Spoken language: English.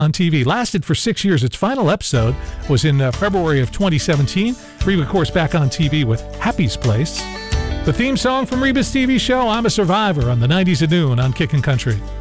on TV. Lasted for 6 years. Its final episode was in February of 2017. Reba, of course, back on TV with Happy's Place. The theme song from Reba's TV show, I'm a Survivor, on the 90s at noon on Kickin' Country.